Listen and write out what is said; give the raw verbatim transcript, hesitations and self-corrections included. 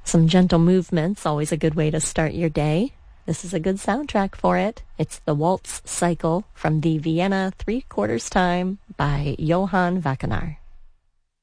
Some gentle movements, always a good way to start your day. This is a good soundtrack for it. It's the Waltz Cycle from the Vienna Three Quarters Time by Johann Wackenaar.